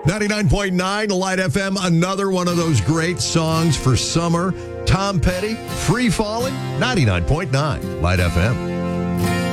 99.9 Light FM, another one of those great songs for summer. Tom Petty, Free Falling, 99.9 Light FM.